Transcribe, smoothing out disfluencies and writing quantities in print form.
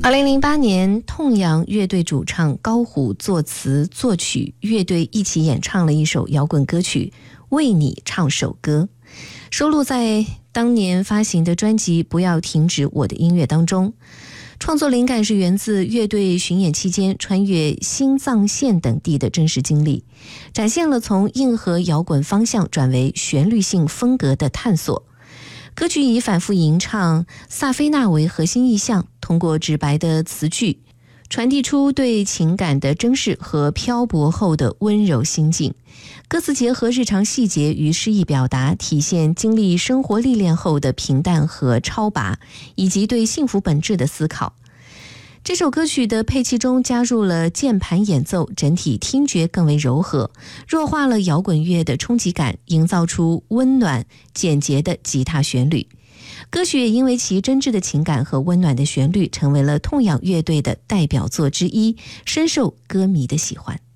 2008年，痛仰乐队主唱高虎作词作曲，乐队一起演唱了一首摇滚歌曲《为你唱首歌》，收录在当年发行的专辑《不要停止我的音乐》当中。创作灵感是源自乐队巡演期间穿越新藏线等地的真实经历，展现了从硬核摇滚方向转为旋律性风格的探索。歌曲以反复吟唱萨菲娜为核心意象，通过直白的词句传递出对情感的珍视和漂泊后的温柔心境。歌词结合日常细节与诗意表达，体现经历生活历练后的平淡和超拔，以及对幸福本质的思考。这首歌曲的配器中加入了键盘演奏，整体听觉更为柔和，弱化了摇滚乐的冲击感，营造出温暖简洁的吉他旋律。歌曲也因为其真挚的情感和温暖的旋律，成为了痛仰乐队的代表作之一，深受歌迷的喜欢。